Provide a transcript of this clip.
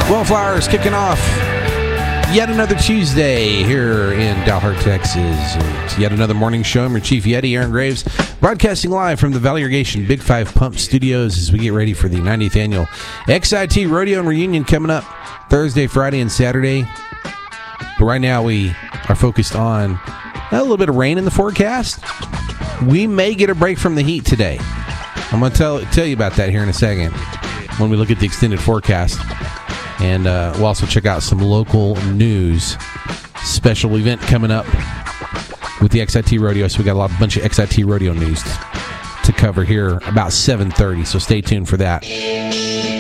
Wellflowers kicking off yet another Tuesday here in Dalhart, Texas. It's yet another morning show. I'm your Chief Yeti, Aaron Graves, broadcasting live from the Valley Irrigation Big 5 Pump Studios as we get ready for the 90th annual XIT Rodeo and Reunion coming up Thursday, Friday, and Saturday. But right now we are focused on a little bit of rain in the forecast. We may get a break from the heat today. I'm going to tell you about that here in a second when we look at the extended forecast. And we'll also check out some local news. Special event coming up with the XIT Rodeo. So we got a bunch of XIT Rodeo news to cover here about 7:30. So stay tuned for that.